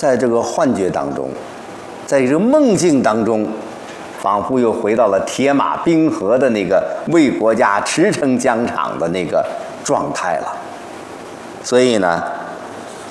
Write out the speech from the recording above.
在这个幻觉当中，在这个梦境当中，仿佛又回到了铁马冰河的那个为国家驰骋疆场的那个状态了。所以呢，